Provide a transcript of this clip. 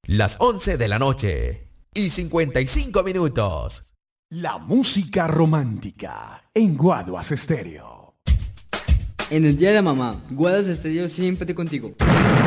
Las 11 de la noche y 55 minutos. La música romántica en Guaduas Estéreo. En el día de la mamá, Guaduas Estéreo siempre contigo.